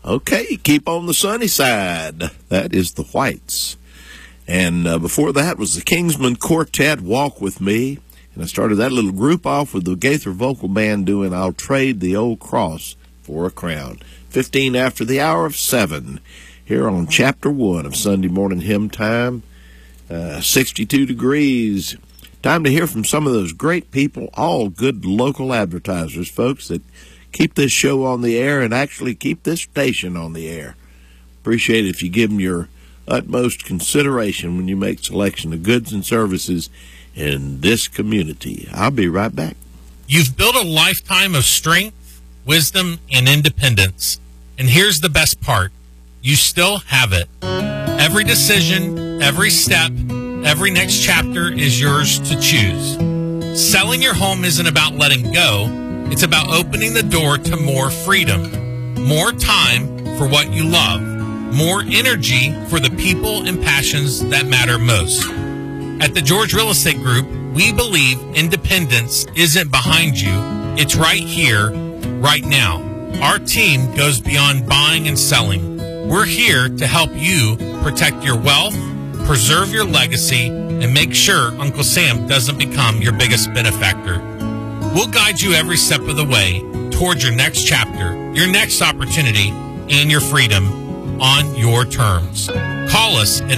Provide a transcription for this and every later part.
Okay, keep on the sunny side. That is the Whites. And before that was the Kingsman Quartet, Walk With Me. And I started that little group off with the Gaither Vocal Band doing I'll Trade the Old Cross for a Crown. 15 after the hour of 7 here on Chapter 1 of Sunday Morning Hymn Time. 62 degrees. Time to hear from some of those great people, all good local advertisers, folks, that keep this show on the air and actually keep this station on the air. Appreciate it if you give them your utmost consideration when you make selection of goods and services in this community. I'll be right back. You've built a lifetime of strength, wisdom, and independence. And here's the best part. You still have it. Every decision, every step, every next chapter is yours to choose. Selling your home isn't about letting go. It's about opening the door to more freedom, more time for what you love, more energy for the people and passions that matter most. At the George Real Estate Group, we believe independence isn't behind you. It's right here, right now. Our team goes beyond buying and selling. We're here to help you protect your wealth, preserve your legacy, and make sure Uncle Sam doesn't become your biggest benefactor. We'll guide you every step of the way towards your next chapter, your next opportunity, and your freedom on your terms. Call us at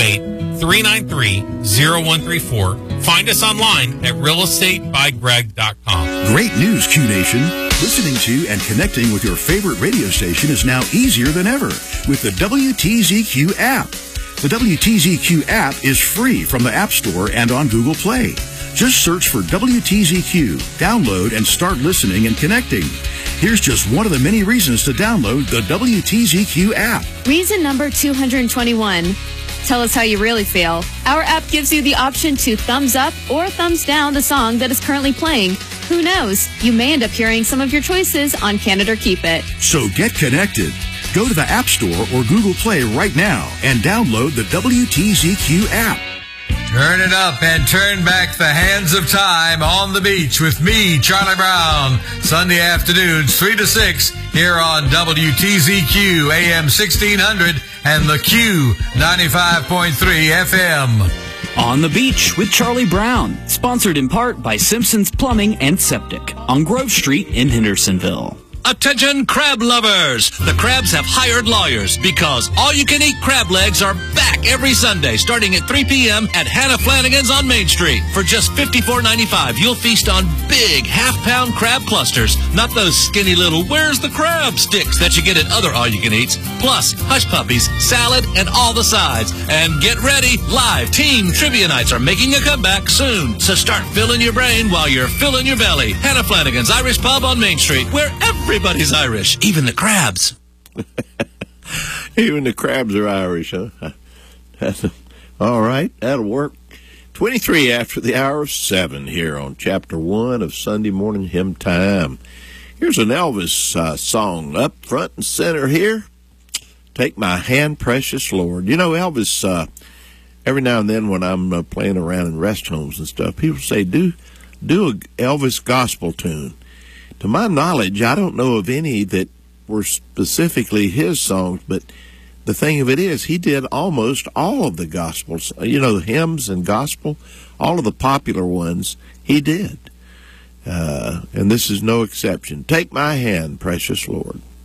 828-393-0134. Find us online at realestatebygreg.com. Great news, Q Nation. Listening to and connecting with your favorite radio station is now easier than ever with the WTZQ app. The WTZQ app is free from the App Store and on Google Play. Just search for WTZQ, download, and start listening and connecting. Here's just one of the many reasons to download the WTZQ app. Reason number 221. Tell us how you really feel. Our app gives you the option to thumbs up or thumbs down the song that is currently playing. Who knows? You may end up hearing some of your choices on Can It or Keep It. So get connected. Go to the App Store or Google Play right now and download the WTZQ app. Turn it up and turn back the hands of time on the beach with me, Charlie Brown. Sunday afternoons, 3 to 6, here on WTZQ AM 1600 and the Q 95.3 FM. On the Beach with Charlie Brown, sponsored in part by Simpson's Plumbing and Septic on Grove Street in Hendersonville. Attention crab lovers! The Crabs have hired lawyers because all-you-can-eat crab legs are back every Sunday starting at 3 p.m. at Hannah Flanagan's on Main Street. For just $54.95, you'll feast on big half-pound crab clusters, not those skinny little where's the crab sticks that you get at other all-you-can-eats, plus hush puppies, salad, and all the sides. And get ready, live team trivia nights are making a comeback soon, so start filling your brain while you're filling your belly. Hannah Flanagan's Irish Pub on Main Street, where everybody's Irish, even the crabs. Even the crabs are Irish, huh? All right, that'll work. 23 after the hour of 7 here on Chapter 1 of Sunday Morning Hymn Time. Here's an Elvis song up front and center here. Take My Hand, Precious Lord. You know, Elvis, every now and then when I'm playing around in rest homes and stuff, people say, do a Elvis gospel tune. To my knowledge, I don't know of any that were specifically his songs, but the thing of it is, he did almost all of the gospels, the hymns and gospel, all of the popular ones, he did. And this is no exception. Take my hand, precious Lord.